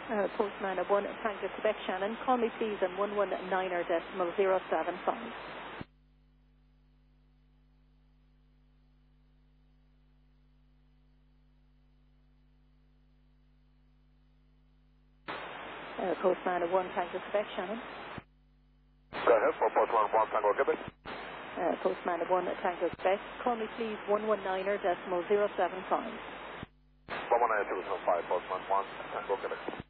Postman of 1 Tango Quebec Shannon. Call me please on 119.075. Postman of 1 Tango Quebec Shannon. Go ahead, for Postman 1 Tango Quebec. Postman of 1 Tango Quebec. Call me please 119.075. 119.075, Postman 1 Tango Quebec.